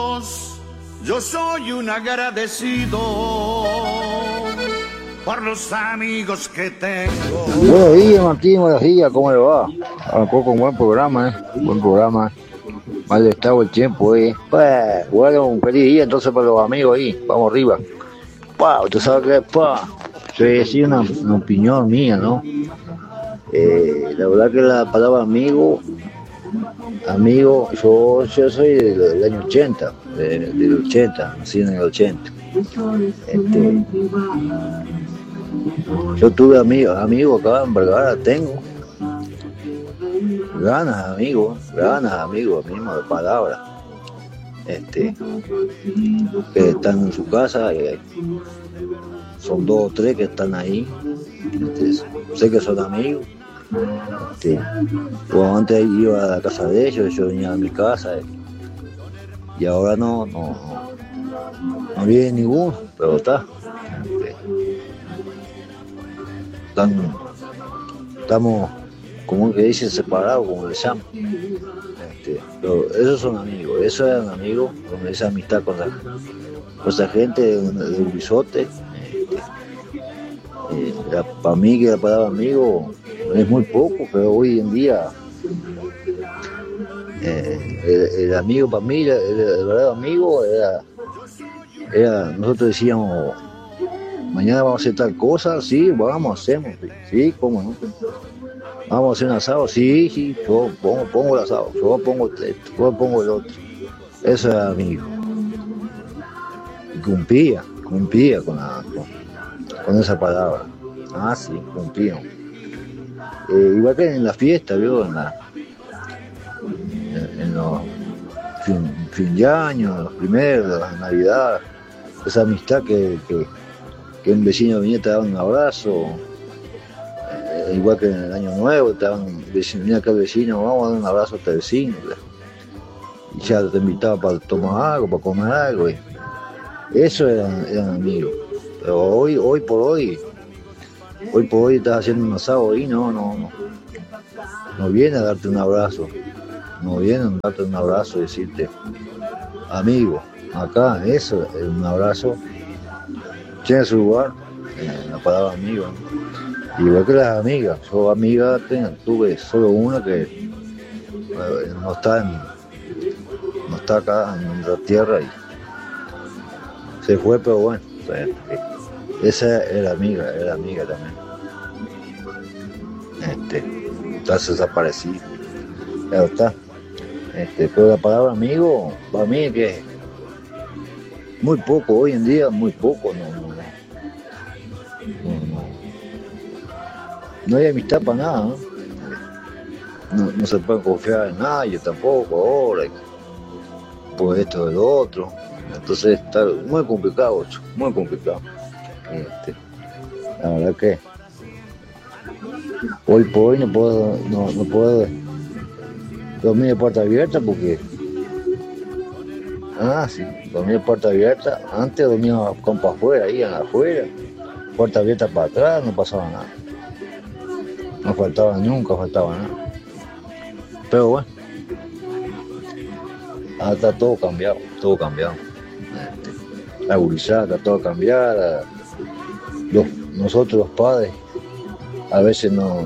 Yo soy un agradecido por los amigos que tengo. Buenos días, Martín, buenos días, ¿cómo le va? Arrancó con buen programa, buen programa. Mal estado el tiempo, Bueno, un feliz día entonces para los amigos ahí, vamos arriba. Usted sabe que sí, una opinión mía, ¿no? La verdad que la palabra amigo, yo soy del año 80, del 80, nací en el 80. Yo tuve amigos acá en Vergara, tengo ganas amigos, mismo de palabra, que están en su casa, son 2 o 3 que están ahí, sé que son amigos. Yo antes iba a la casa de ellos, yo venía a mi casa y ahora no viene ninguno, pero estamos, como que dicen, separados, como le llaman. Pero esos son amigos, esos eran amigos, con esa amistad con esa gente de Ubisote. Para mí que la palabra amigo es muy poco, pero hoy en día el amigo para mí, el verdadero amigo era, nosotros decíamos, mañana vamos a hacer tal cosa, sí, hacemos, sí, cómo no. Vamos a hacer un asado, sí, yo pongo el asado, yo pongo esto, yo pongo el otro. Eso era amigo. Y cumplía con esa palabra. Sí, cumplían. Igual que en la fiesta, ¿vio? En los fin de año, los primeros, la Navidad, esa amistad que un vecino venía y te daba un abrazo, igual que en el año nuevo, venía acá el vecino, vamos a dar un abrazo a este vecino, y ya te invitaba para tomar algo, para comer algo, eso eran amigos. Pero hoy por hoy estás haciendo un asado y no viene a darte un abrazo, y decirte, amigo, acá, eso es un abrazo, tiene su lugar, la palabra amigo, ¿no? Igual que las amigas, yo amiga tuve solo una que no está acá en la tierra y se fue, pero bueno, esa era amiga también. Entonces desaparecido. Ya está. Pero la palabra amigo, para mí es que muy poco, hoy en día muy poco, no hay amistad para nada, no se puede confiar en nadie tampoco ahora, por esto o lo otro. Entonces está muy complicado, muy complicado. La verdad que hoy por hoy no puedo dormir de puerta abierta porque dormir de puerta abierta. Antes dormía con para afuera, ahí afuera, puerta abierta para atrás, no pasaba nada, nunca faltaba nada. Pero bueno, está todo cambiado. La gurizada está todo cambiada. Nosotros los padres a veces no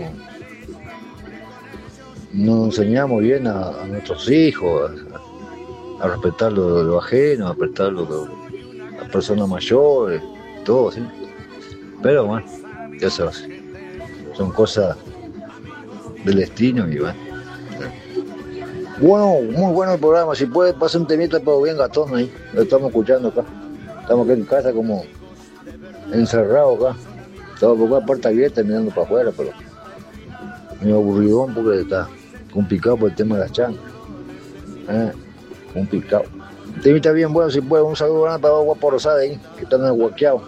enseñamos bien a nuestros hijos a respetar lo ajeno, a respetar las personas mayores, todo, ¿sí? Pero bueno, ya se hace. Son cosas del destino y bueno. Bueno, muy bueno el programa. Si puede, pasa un temita para bien gatón ahí. Lo estamos escuchando acá. Estamos aquí en casa como encerrados acá. Estamos con la puerta abierta mirando para afuera, pero medio aburridón porque está complicado por el tema de las chancas. Complicado. Un temita bien bueno, si puede. Un saludo grande para Guapo Rosada ahí, que están enguaqueados.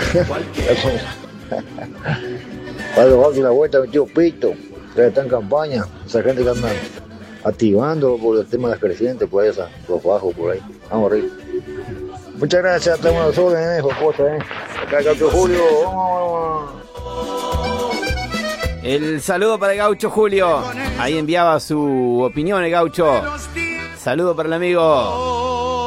Para los autos y la vuelta, mi tío Pito, que está en campaña. Esa gente que anda activando por el tema de las crecientes, por ahí, los bajos, por ahí. Vamos arriba. Muchas gracias, estamos los órdenes, Acá Gaucho Julio, vamos. El saludo para el Gaucho Julio. Ahí enviaba su opinión el Gaucho. Saludo para el amigo.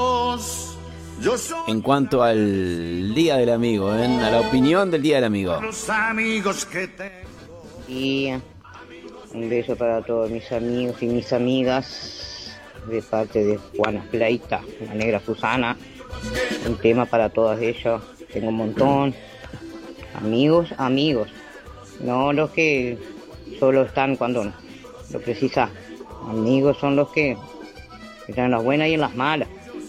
en cuanto al Día del Amigo, a la opinión del Día del Amigo. Los amigos que tengo. Y un beso para todos mis amigos y mis amigas de parte de Juana Pleita, la negra Susana. Un tema para todas ellas. Tengo un montón. Amigos, no los que solo están cuando lo precisa. Amigos son los que están en las buenas y en las malas.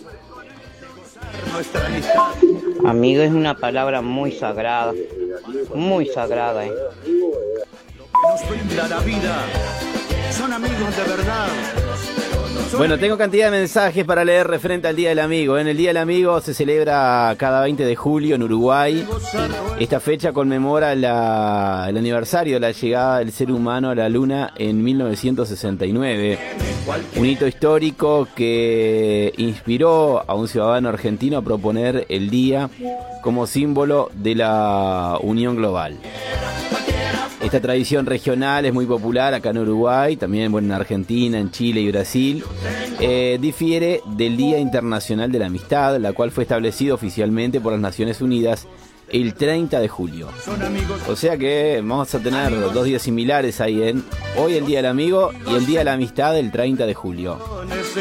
Amigo es una palabra muy sagrada, ¿eh? Nos brinda la vida. Son amigos de verdad. Bueno, tengo cantidad de mensajes para leer referente al Día del Amigo. En el Día del Amigo se celebra cada 20 de julio en Uruguay. Esta fecha conmemora el aniversario de la llegada del ser humano a la Luna en 1969. Un hito histórico que inspiró a un ciudadano argentino a proponer el día como símbolo de la unión global. Esta tradición regional es muy popular acá en Uruguay, también en Argentina, en Chile y Brasil. Difiere del Día Internacional de la Amistad, la cual fue establecido oficialmente por las Naciones Unidas el 30 de julio. O sea que vamos a tener dos días similares ahí hoy el Día del Amigo y el Día de la Amistad el 30 de julio.